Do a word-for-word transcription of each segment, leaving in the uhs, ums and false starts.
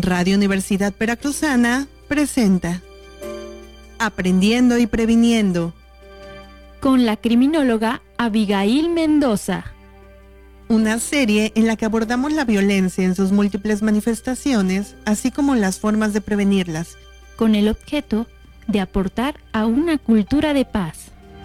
Radio Universidad Veracruzana presenta Aprendiendo y Previniendo, con la criminóloga Abigail Mendoza. Una serie en la que abordamos la violencia en sus múltiples manifestaciones, así como las formas de prevenirlas, con el objeto de aportar a una cultura de paz.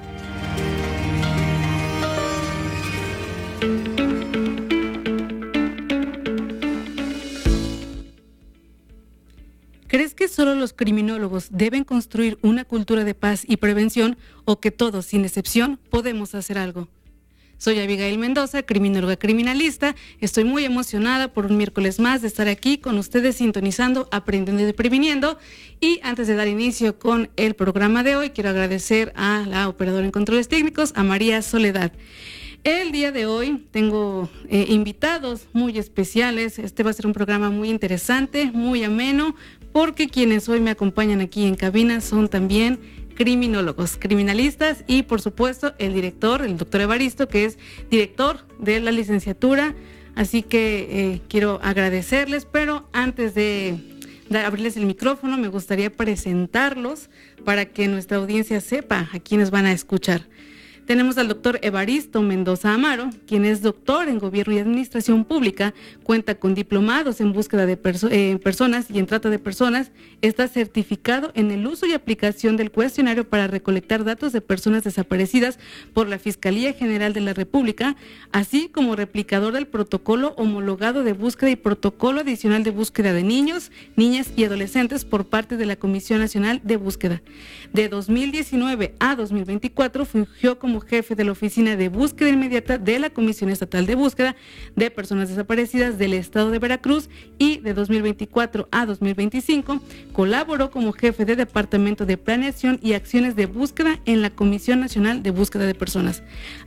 ¿Crees que solo los criminólogos deben construir una cultura de paz y prevención o que todos, sin excepción, podemos hacer algo? Soy Abigail Mendoza, criminóloga criminalista. Estoy muy emocionada por un miércoles más de estar aquí con ustedes sintonizando, aprendiendo y previniendo. Y antes de dar inicio con el programa de hoy, quiero agradecer a la operadora en controles técnicos, a María Soledad. El día de hoy tengo eh, invitados muy especiales. Este va a ser un programa muy interesante, muy ameno, porque quienes hoy me acompañan aquí en cabina son también criminólogos, criminalistas y por supuesto el director, el doctor Evaristo, que es director de la licenciatura. Así que eh, quiero agradecerles, pero antes de, de abrirles el micrófono me gustaría presentarlos para que nuestra audiencia sepa a quiénes van a escuchar. Tenemos al doctor Evaristo Mendoza Amaro, quien es doctor en Gobierno y Administración Pública, cuenta con diplomados en búsqueda de perso- eh, personas y en trata de personas, está certificado en el uso y aplicación del cuestionario para recolectar datos de personas desaparecidas por la Fiscalía General de la República, así como replicador del protocolo homologado de búsqueda y protocolo adicional de búsqueda de niños, niñas y adolescentes por parte de la Comisión Nacional de Búsqueda. De dos mil diecinueve a dos mil veinticuatro fungió como jefe de la Oficina de Búsqueda Inmediata de la Comisión Estatal de Búsqueda de Personas Desaparecidas del Estado de Veracruz y de dos mil veinticuatro a dos mil veinticinco colaboró como jefe de Departamento de Planeación y Acciones de Búsqueda en la Comisión Nacional de Búsqueda de Personas.